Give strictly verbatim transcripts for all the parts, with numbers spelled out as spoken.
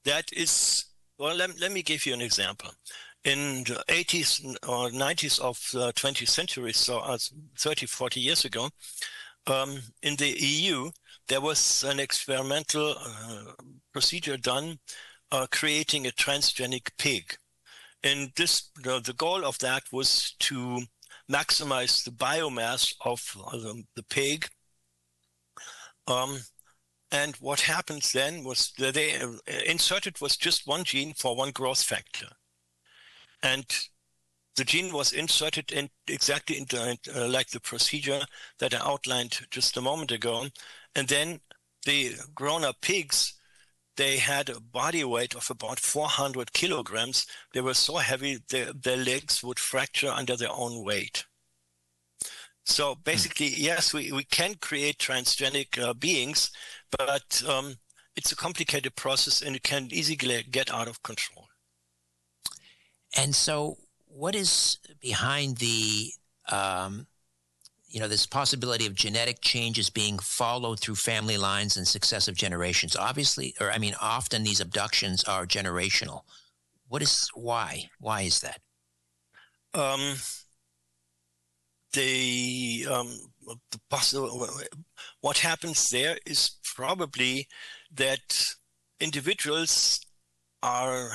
that is, well, let, let me give you an example. In the eighties or nineties of the twentieth century, so uh, thirty, forty years ago, um, in the E U, there was an experimental uh, procedure done uh, creating a transgenic pig. And this, the, the goal of that was to maximize the biomass of uh, the, the pig. Um, and what happens then was that they uh, inserted was just one gene for one growth factor. And the gene was inserted in exactly into, uh, like the procedure that I outlined just a moment ago. And then the grown-up pigs, they had a body weight of about four hundred kilograms. They were so heavy, their, their legs would fracture under their own weight. So basically, mm. yes, we, we can create transgenic uh, beings, but um, it's a complicated process and it can easily get out of control. And so what is behind the, um, you know, this possibility of genetic changes being followed through family lines and successive generations? Obviously, or I mean, often these abductions are generational. What is, why? Why is that? Um, the, um, the possible, what happens there is probably that individuals are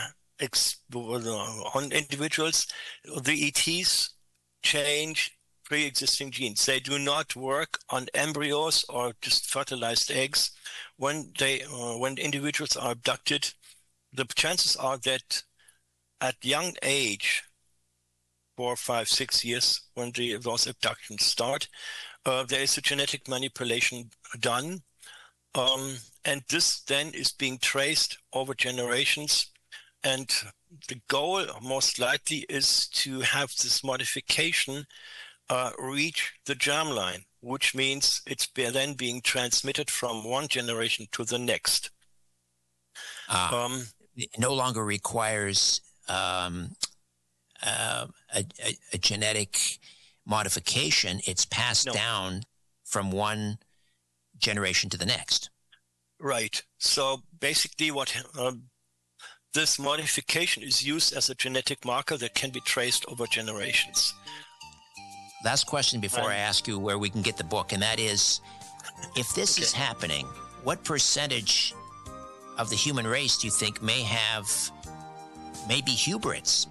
on individuals, the E Ts change pre-existing genes. They do not work on embryos or just fertilized eggs. When they, uh, when individuals are abducted, the chances are that at young age, four, five, six years, when the, those abductions start, uh, there is a genetic manipulation done, um, and this then is being traced over generations. And the goal, most likely, is to have this modification uh, reach the germline, which means it's then being transmitted from one generation to the next. Uh, um, it no longer requires um, uh, a, a, a genetic modification. It's passed no. down from one generation to the next. Right. So basically what... Uh, This modification is used as a genetic marker that can be traced over generations. Last question before um, I ask you where we can get the book, and that is, if this okay. is happening, what percentage of the human race do you think may have, maybe hybrids?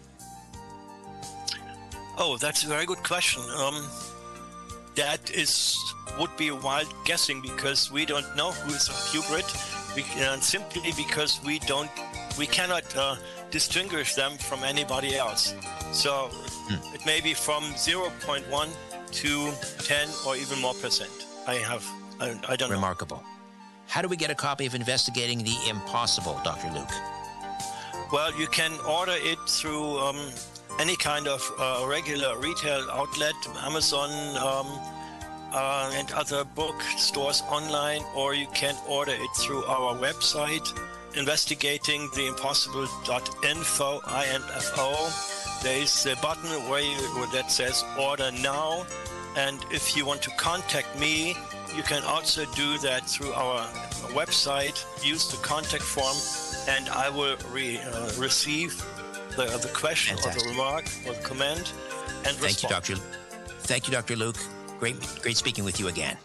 Oh, that's a very good question. Um, that is would be wild guessing because we don't know who is a hybrid, uh, simply because we don't. We cannot uh, distinguish them from anybody else. So hmm. it may be from zero point one to ten or even more percent. I have, I, I don't know. Remarkable. How do we get a copy of Investigating the Impossible, Doctor Luke? Well, you can order it through um, any kind of uh, regular retail outlet, Amazon um, uh, and other book stores online, or you can order it through our website, investigating the impossible dot info, I N F O. There is a button where you, that says order now. And if you want to contact me, you can also do that through our website. Use the contact form, and I will re, uh, receive the, the question Fantastic. or the remark or the comment and Thank respond. you, Doctor Thank you, Doctor Luke. Great, great speaking with you again.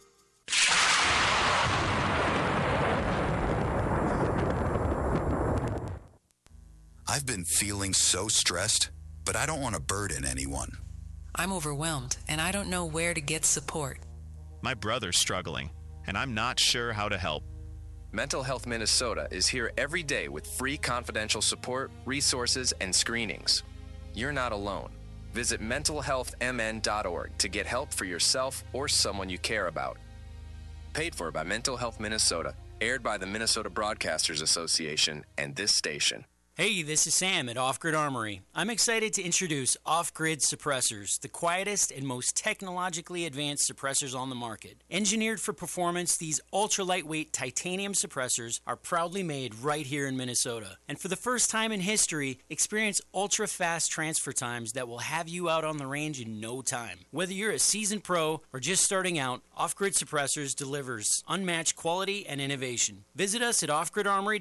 I've been feeling so stressed, but I don't want to burden anyone. I'm overwhelmed, and I don't know where to get support. My brother's struggling, and I'm not sure how to help. Mental Health Minnesota is here every day with free confidential support, resources, and screenings. You're not alone. Visit mental health m n dot org to get help for yourself or someone you care about. Paid for by Mental Health Minnesota, aired by the Minnesota Broadcasters Association and this station. Hey, this is Sam at Off Grid Armory. I'm excited to introduce Off Grid Suppressors, the quietest and most technologically advanced suppressors on the market. Engineered for performance, these ultra-lightweight titanium suppressors are proudly made right here in Minnesota. And for the first time in history, experience ultra-fast transfer times that will have you out on the range in no time. Whether you're a seasoned pro or just starting out, Off Grid Suppressors delivers unmatched quality and innovation. Visit us at off grid armory